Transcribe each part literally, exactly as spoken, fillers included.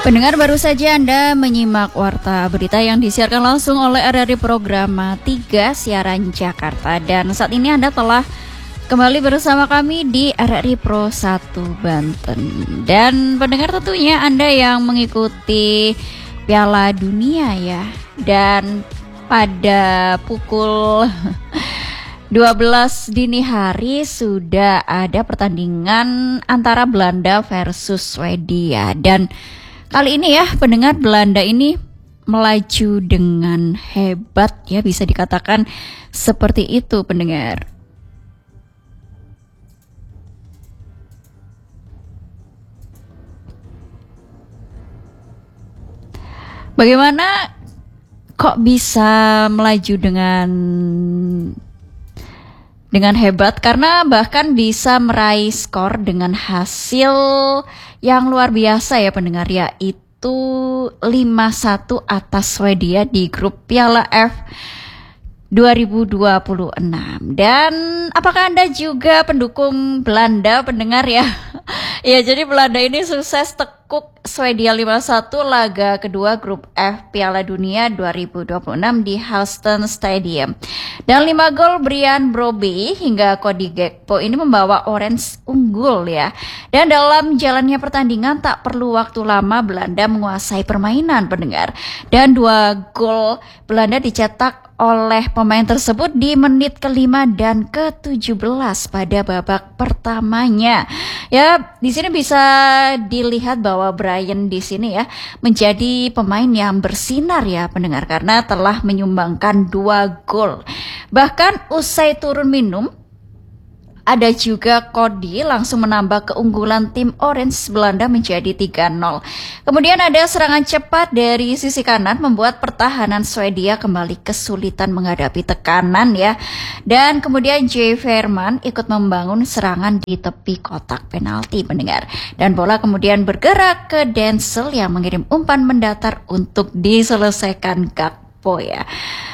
Pendengar, baru saja Anda menyimak Warta Berita yang disiarkan langsung oleh R R I Programa tiga Siaran Jakarta. Dan saat ini Anda telah kembali bersama kami di R R I Pro satu Banten. Dan pendengar, tentunya Anda yang mengikuti Piala Dunia ya. Dan pada pukul dua belas dini hari sudah ada pertandingan antara Belanda versus Swedia. Dan kali ini ya pendengar, Belanda ini melaju dengan hebat ya, bisa dikatakan seperti itu pendengar. Bagaimana kok bisa melaju dengan dengan hebat? Karena bahkan bisa meraih skor dengan hasil yang luar biasa ya pendengar, yaitu lima satu atas Swedia di grup Piala F dua ribu dua puluh enam. Dan apakah Anda juga pendukung Belanda pendengar ya? Ya, jadi Belanda ini sukses tekuk Swedia lima satu laga kedua grup F Piala Dunia dua ribu dua puluh enam di Houston Stadium. Dan lima gol Brian Brobby hingga Cody Gakpo ini membawa Orange unggul ya. Dan dalam jalannya pertandingan tak perlu waktu lama Belanda menguasai permainan pendengar. Dan dua gol Belanda dicetak oleh pemain tersebut di menit kelima dan ke tujuh belas pada babak pertamanya. Ya, di sini bisa dilihat bahwa Brian di sini ya menjadi pemain yang bersinar ya pendengar, karena telah menyumbangkan dua gol. Bahkan usai turun minum, ada juga Cody langsung menambah keunggulan tim Orange Belanda menjadi tiga nol. Kemudian ada serangan cepat dari sisi kanan membuat pertahanan Swedia kembali kesulitan menghadapi tekanan ya. Dan kemudian J. Verman ikut membangun serangan di tepi kotak penalti pendengar. Dan bola kemudian bergerak ke Denzel yang mengirim umpan mendatar untuk diselesaikan Gakpo ya.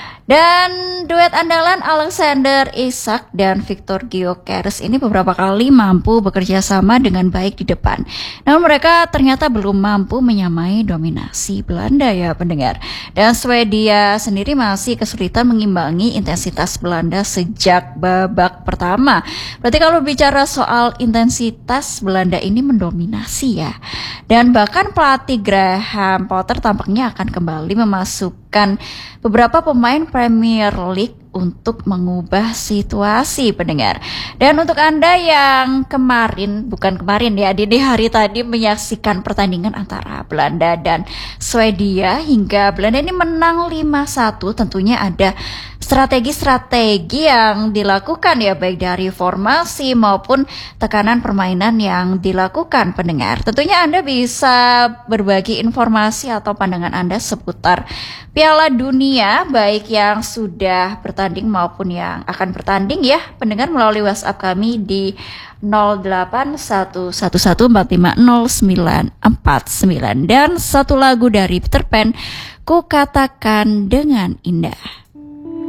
Dan duet andalan Alexander Isak dan Victor Gyökeres ini beberapa kali mampu bekerja sama dengan baik di depan. Namun mereka ternyata belum mampu menyamai dominasi Belanda ya pendengar. Dan Swedia sendiri masih kesulitan mengimbangi intensitas Belanda sejak babak pertama. Berarti kalau bicara soal intensitas, Belanda ini mendominasi ya. Dan bahkan pelatih Graham Potter tampaknya akan kembali memasukkan beberapa pemain Premier League untuk mengubah situasi pendengar. Dan untuk Anda yang kemarin, bukan kemarin ya, dini hari tadi menyaksikan pertandingan antara Belanda dan Swedia hingga Belanda ini menang lima satu, tentunya ada strategi-strategi yang dilakukan ya, baik dari formasi maupun tekanan permainan yang dilakukan pendengar. Tentunya Anda bisa berbagi informasi atau pandangan Anda seputar Piala Dunia, baik yang sudah bertanding maupun yang akan bertanding ya pendengar, melalui WhatsApp kami di nol delapan satu satu satu empat lima nol sembilan empat sembilan. Dan satu lagu dari Peter Pan, Ku Katakan Dengan Indah.